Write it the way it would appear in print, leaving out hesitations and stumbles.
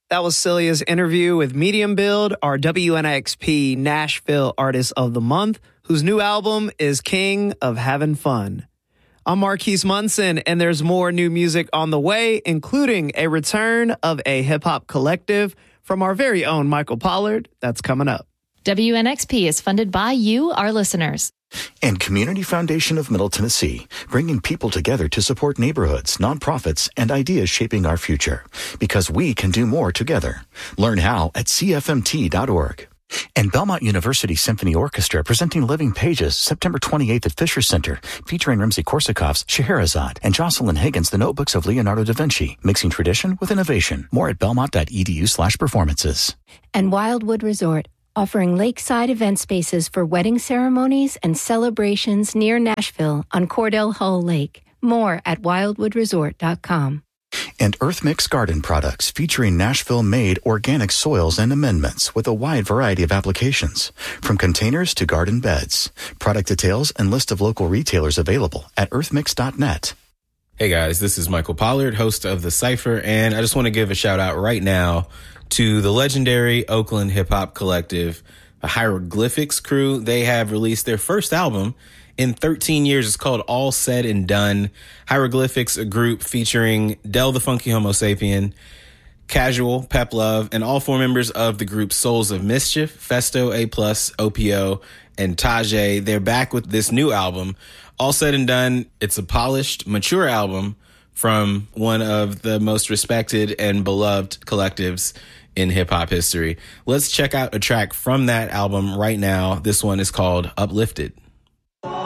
That was Celia's interview with Medium Build, our WNXP Nashville Artist of the Month, whose new album is King of Having Fun. I'm Marquise Munson, and there's more new music on the way, including a return of a hip-hop collective from our very own Michael Pollard. That's coming up. WNXP is funded by you, our listeners. And Community Foundation of Middle Tennessee, bringing people together to support neighborhoods, nonprofits, and ideas shaping our future. Because we can do more together. Learn how at cfmt.org. And Belmont University Symphony Orchestra presenting Living Pages September 28th at Fisher Center, featuring Rimsky-Korsakov's Scheherazade and Jocelyn Higgins' The Notebooks of Leonardo da Vinci, mixing tradition with innovation. More at belmont.edu/performances. And Wildwood Resort, offering lakeside event spaces for wedding ceremonies and celebrations near Nashville on Cordell Hull Lake. More at wildwoodresort.com. And Earth Mix Garden products featuring Nashville-made organic soils and amendments with a wide variety of applications, from containers to garden beds. Product details and list of local retailers available at earthmix.net. Hey guys, this is Michael Pollard, host of The Cypher, and I just want to give a shout out right now to the legendary Oakland hip-hop collective, the Hieroglyphics crew. They have released their first album in 13 years. It's called All Said and Done. Hieroglyphics, a group featuring Del the Funky Homo Sapien, Casual, Pep Love, and all four members of the group Souls of Mischief, Festo, A+, OPO, and Tajay. They're back with this new album, All Said and Done. It's a polished, mature album from one of the most respected and beloved collectives in hip-hop history. Let's check out a track from that album right now. This one is called Uplifted.